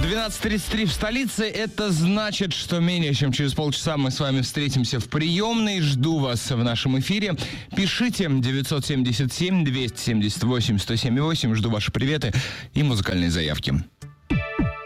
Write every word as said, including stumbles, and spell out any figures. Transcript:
двенадцать тридцать три в столице. Это значит, что менее чем через полчаса мы с вами встретимся в приемной. Жду вас в нашем эфире. Пишите девятьсот семьдесят семь двести семьдесят восемь сто семь восемь. Жду ваши приветы и музыкальные заявки.